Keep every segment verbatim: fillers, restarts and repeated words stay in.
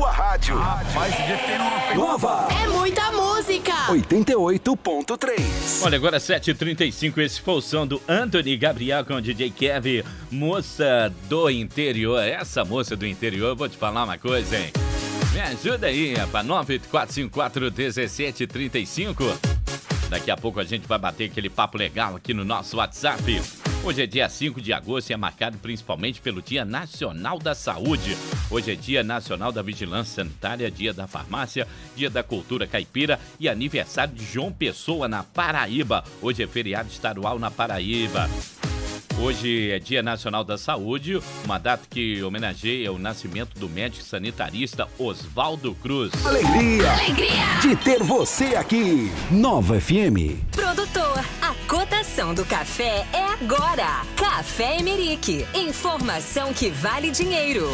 sua rádio. Rapaz, deve ter uma... Nova. É muita música. oitenta e oito ponto três. Olha, agora sete e trinta e cinco, esse foi o som do Anthony Gabriel com o D J Kevin, Moça do Interior. Essa moça do interior, eu vou te falar uma coisa, hein? Me ajuda aí, rapaz, nove oito quatro cinco quatro um sete três cinco. Daqui a pouco a gente vai bater aquele papo legal aqui no nosso WhatsApp. Hoje é dia cinco de agosto e é marcado principalmente pelo Dia Nacional da Saúde. Hoje é Dia Nacional da Vigilância Sanitária, Dia da Farmácia, Dia da Cultura Caipira e aniversário de João Pessoa, na Paraíba. Hoje é feriado estadual na Paraíba. Hoje é Dia Nacional da Saúde, uma data que homenageia o nascimento do médico sanitarista Oswaldo Cruz. Alegria, Alegria de ter você aqui. Nova F M. Produtor, a cotação do café é agora. Café Emerick. Informação que vale dinheiro.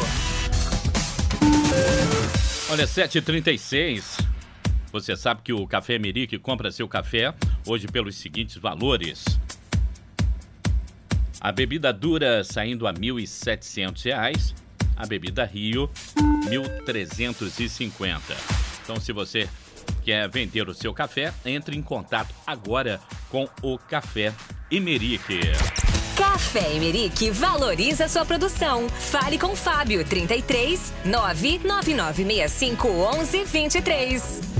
Olha, sete e trinta e seis. Você sabe que o Café Emerick compra seu café hoje pelos seguintes valores. A bebida dura saindo a mil e setecentos reais, a bebida Rio, mil trezentos e cinquenta. Então, se você quer vender o seu café, entre em contato agora com o Café Emerick. Café Emerick valoriza sua produção. Fale com Fábio, trinta e três, nove nove nove seis cinco um um dois três.